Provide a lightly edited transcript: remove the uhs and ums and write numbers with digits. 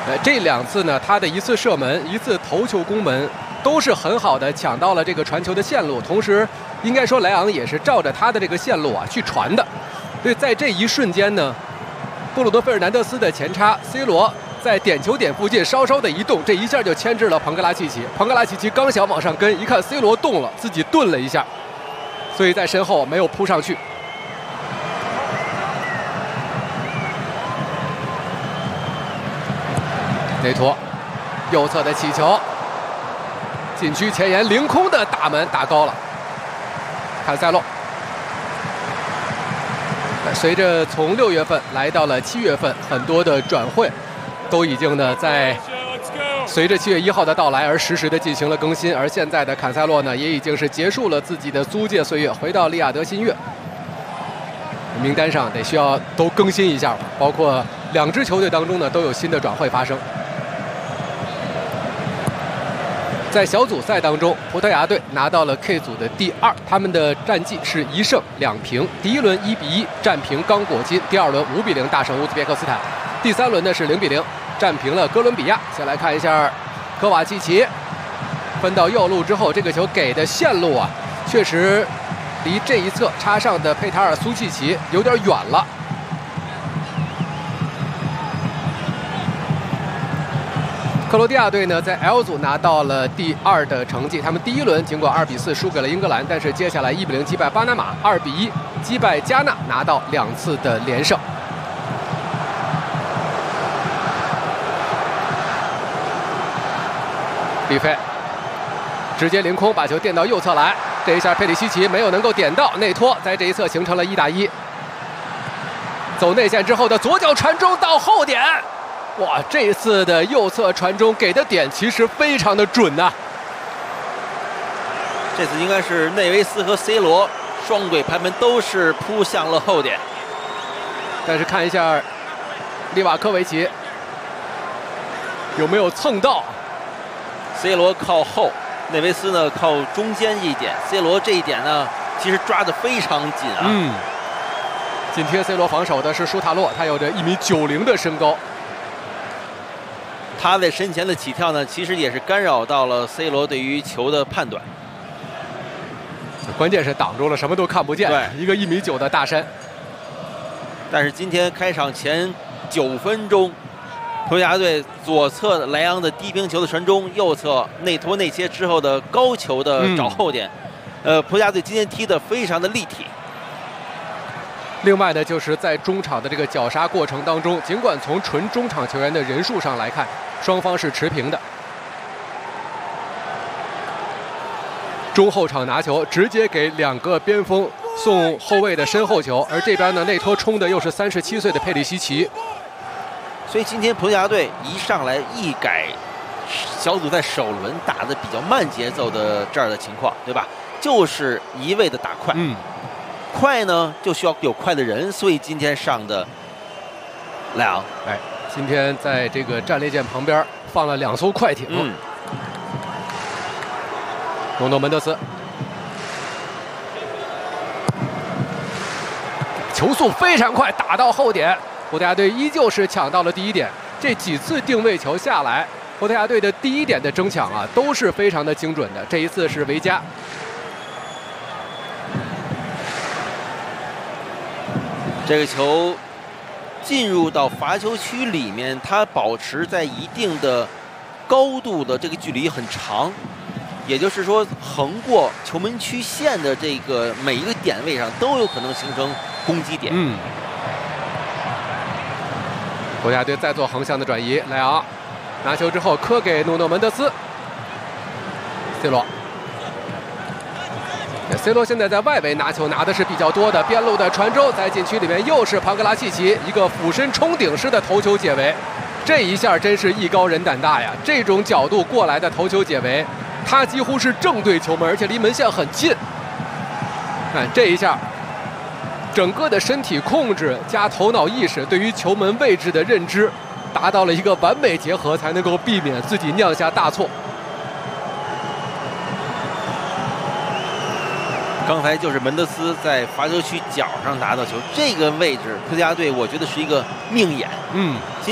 这2次呢，他的一次射门，一次头球攻门，都是很好的抢到了这个传球的线路，同时应该说莱昂也是照着他的这个线路啊去传的。所以在这一瞬间呢，布鲁诺·费尔南德斯的前插 ，C 罗在点球点附近稍稍的移动，这一下就牵制了庞格拉契奇。庞格拉契奇刚想往上跟，一看 C 罗动了，自己顿了一下，所以在身后没有扑上去。内托，右侧的起球，禁区前沿凌空的大门打高了。坎塞洛，随着从6月份来到了7月份，很多的转会都已经呢在随着7月1号的到来而实时的进行了更新，而现在的坎塞洛呢也已经是结束了自己的租借岁月，回到利雅得新月。名单上得需要都更新一下，包括2支球队当中呢都有新的转会发生。在小组赛当中，葡萄牙队拿到了 K 组的第2，他们的战绩是1胜2平。第1轮1-1战平刚果金，第2轮5-0大胜乌兹别克斯坦，第3轮呢是0-0战平了哥伦比亚。先来看一下科瓦契奇分到右路之后，这个球给的线路啊，确实离这一侧插上的佩塔尔苏契奇有点远了。克罗地亚队呢，在 L 组拿到了第2的成绩。他们第1轮尽管2-4输给了英格兰，但是接下来1-0击败巴拿马，2-1击败加纳，拿到2次的连胜。里费直接凌空把球垫到右侧来，这一下佩里西奇没有能够点到，内托在这一侧形成了1打1。走内线之后的左脚传中到后点。哇，这一次的右侧传中给的点其实非常的准呐。 这次应该是内维斯和 C 罗双轨盘门都是扑向了后点， 但是看一下利瓦科维奇有没有蹭到。 C 罗靠后，内维斯呢靠中间一点。C 罗这一点呢，其实抓得非常紧啊。 紧贴 C 罗防守的是舒塔洛，他有着1.90米的身高。 他在身前的起跳呢，其实也是干扰到了 C 罗对于球的判断。 关键是挡住了，什么都看不见。 对， 一个1.9米的大山。 但是今天开场前9分钟，葡萄牙队左侧的莱昂的低平球的传中，右侧内托内切之后的高球的找后点，葡萄牙队今天踢得非常的立体。 另外呢，就是在中场的这个绞杀过程当中，尽管从纯中场球员的人数上来看，双方是持平的。中后场拿球，直接给2个边锋送后卫的身后球，而这边呢，内托冲的又是37岁的佩里西奇。 所以今天葡萄牙队一上来一改小组赛首轮打得比较慢节奏的这儿的情况，对吧？就是一味的打快。快呢就需要有快的人，所以今天上的莱昂， 今天在这个战列舰旁边放了2艘快艇。诺诺门德斯，球速非常快，打到后点，葡萄牙队依旧是抢到了第1点。这几次定位球下来，葡萄牙队的第1点的争抢啊，都是非常的精准的。这一次是维加。 这个球进入到罚球区里面，它保持在一定的高度的这个距离很长，也就是说横过球门区线的这个每一个点位上都有可能形成攻击点。 葡萄牙队再做横向的转移，莱昂拿球之后磕给努诺门德斯 ，C 罗。C 罗现在在外围拿球拿的是比较多的，边路的传中，在禁区里面又是庞格拉契奇一个俯身冲顶式的头球解围，这一下真是艺高人胆大呀！这种角度过来的头球解围，他几乎是正对球门，而且离门线很近。看这一下，整个的身体控制加头脑意识对于球门位置的认知，达到了一个完美结合，才能够避免自己酿下大错。 刚才就是门德斯在罚球区角上拿到球，这个位置葡萄牙队我觉得是一个命眼。